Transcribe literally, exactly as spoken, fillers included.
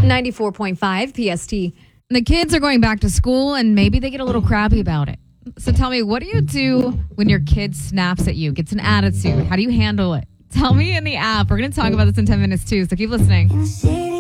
ninety-four point five P S T. The kids are going back to school and maybe they get a little crabby about it. So tell me, what do you do when your kid snaps at you, gets an attitude? How do you handle it? Tell me in the app. We're going to talk about this in ten minutes too, so keep listening.